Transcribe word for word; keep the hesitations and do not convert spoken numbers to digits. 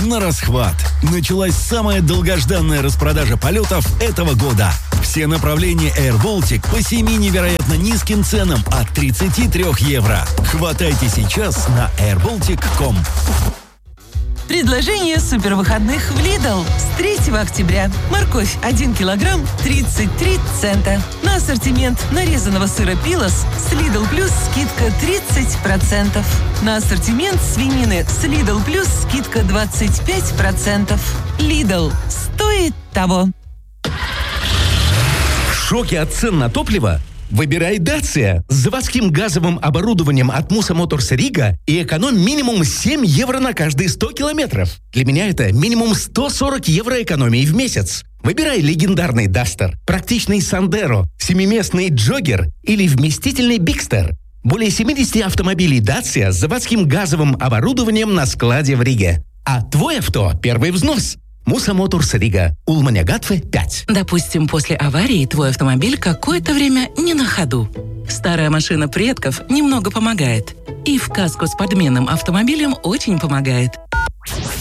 на расхват. Началась самая долгожданная распродажа полетов этого года. Все направления Air Baltic по семи невероятно низким ценам от тридцати трёх евро. Хватайте сейчас на эйр балтик точка ком. Предложение супервыходных в Lidl. С третьего октября. Морковь один килограмм тридцать три цента. На ассортимент нарезанного сыра Пилос с Lidl Plus скидка тридцать процентов. На ассортимент свинины с Lidl Plus скидка двадцать пять процентов. Lidl. Стоит того. В шоке от цен на топливо? Выбирай Dacia с заводским газовым оборудованием от Musa Motors Рига и экономь минимум семь евро на каждые сто километров. Для меня это минимум сто сорок евро экономии в месяц. Выбирай легендарный Duster, практичный Sandero, семиместный Jogger или вместительный Bigster. Более семидесяти автомобилей Dacia с заводским газовым оборудованием на складе в Риге. А твой авто – первый взнос. Musa Motors Рига, Улманя-Гатве, пять. Допустим, после аварии твой автомобиль какое-то время не на ходу. Старая машина предков немного помогает. И в каско с подменным автомобилем очень помогает.